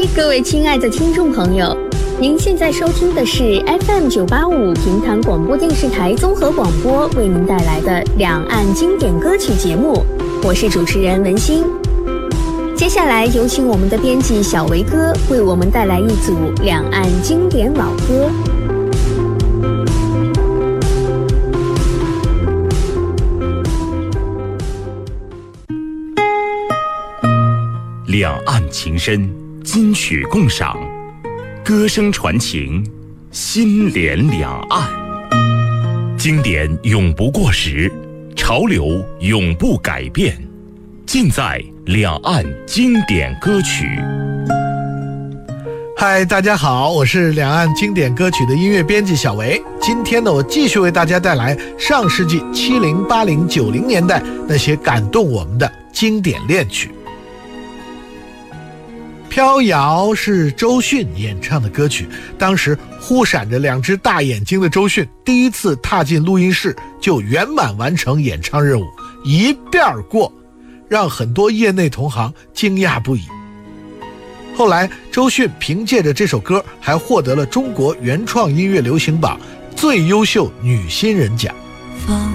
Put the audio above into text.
各位亲爱的听众朋友，您现在收听的是 FM985 平潭广播电视台综合广播为您带来的两岸经典歌曲节目，我是主持人文心。接下来有请我们的编辑小维哥为我们带来一组两岸经典老歌。 两岸情深，金曲共赏，歌声传情，心连两岸。经典永不过时，潮流永不改变，尽在两岸经典歌曲。 嗨，大家好，我是两岸经典歌曲的音乐编辑小维。今天呢，我继续为大家带来上世纪70、80、90年代那些感动我们的经典恋曲。飘摇是周迅演唱的歌曲，当时忽闪着两只大眼睛的周迅第一次踏进录音室就圆满完成演唱任务，一遍过，让很多业内同行惊讶不已。后来周迅凭借着这首歌还获得了中国原创音乐流行榜最优秀女新人奖。